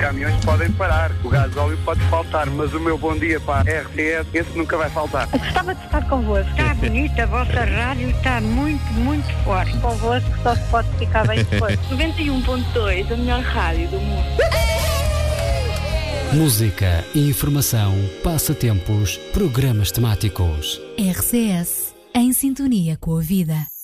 caminhões podem parar, o gasóleo pode faltar, mas o meu bom dia para a RTS, esse nunca vai faltar. Gostava de estar convosco. Está bonita, a vossa rádio está muito, muito forte. Convosco só se pode ficar bem depois. 91.2, a melhor rádio do mundo. Música, informação, passatempos, programas temáticos. RCS, em sintonia com a vida.